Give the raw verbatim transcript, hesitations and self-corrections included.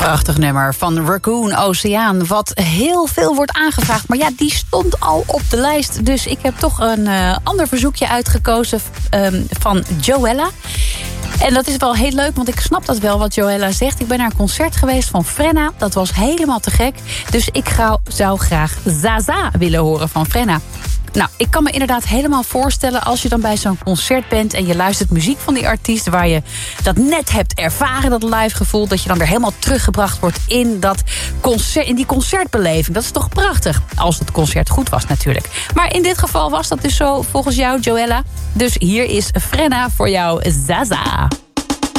Prachtig nummer van Raccoon Oceaan, wat heel veel wordt aangevraagd. Maar ja, die stond al op de lijst. Dus ik heb toch een uh, ander verzoekje uitgekozen um, van Joella. En dat is wel heel leuk, want ik snap dat wel wat Joella zegt. Ik ben naar een concert geweest van Frenna. Dat was helemaal te gek. Dus ik ga, zou graag Zaza willen horen van Frenna. Nou, ik kan me inderdaad helemaal voorstellen als je dan bij zo'n concert bent en je luistert muziek van die artiest waar je dat net hebt ervaren, dat live gevoel, dat je dan weer helemaal teruggebracht wordt in, dat concert, in die concertbeleving. Dat is toch prachtig, als het concert goed was natuurlijk. Maar in dit geval was dat dus zo volgens jou, Joella. Dus hier is Frenna voor jou, Zaza.